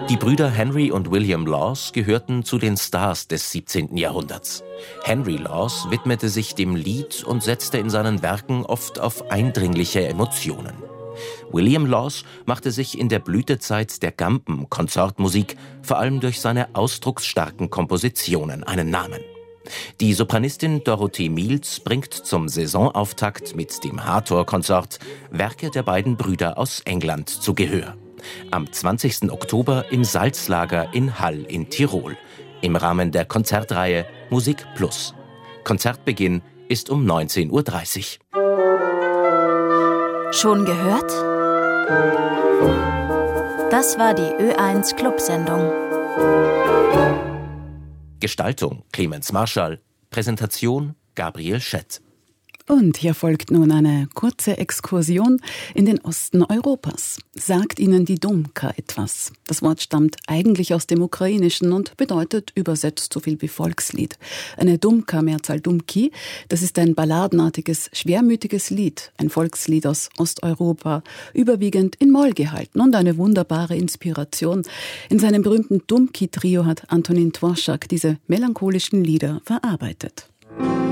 Die Brüder Henry und William Laws gehörten zu den Stars des 17. Jahrhunderts. Henry Laws widmete sich dem Lied und setzte in seinen Werken oft auf eindringliche Emotionen. William Laws machte sich in der Blütezeit der Gampen-Konzertmusik vor allem durch seine ausdrucksstarken Kompositionen einen Namen. Die Sopranistin Dorothee Miels bringt zum Saisonauftakt mit dem Hathor-Konsort Werke der beiden Brüder aus England zu Gehör. Am 20. Oktober im Salzlager in Hall in Tirol, im Rahmen der Konzertreihe Musik Plus. Konzertbeginn ist um 19:30 Uhr. Schon gehört? Das war die Ö1 Clubsendung. Gestaltung Clemens Marschall, Präsentation Gabriel Schett. Und hier folgt nun eine kurze Exkursion in den Osten Europas. Sagt Ihnen die Dumka etwas? Das Wort stammt eigentlich aus dem Ukrainischen und bedeutet übersetzt so viel wie Volkslied. Eine Dumka, Mehrzahl Dumki, das ist ein balladenartiges, schwermütiges Lied, ein Volkslied aus Osteuropa, überwiegend in Moll gehalten und eine wunderbare Inspiration. In seinem berühmten Dumki-Trio hat Antonin Dvorak diese melancholischen Lieder verarbeitet.